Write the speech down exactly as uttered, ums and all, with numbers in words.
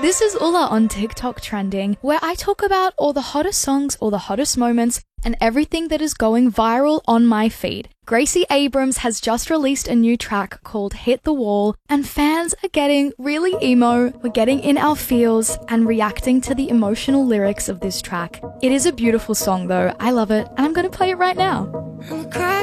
This is Ulla on TikTok Trending, where I talk about all the hottest songs, all the hottest moments, and everything that is going viral on my feed. Gracie Abrams has just released a new track called Hit the Wall, and fans are getting really emo. We're getting in our feels and reacting to the emotional lyrics of this track. It is a beautiful song though, I love it, and I'm gonna play it right now.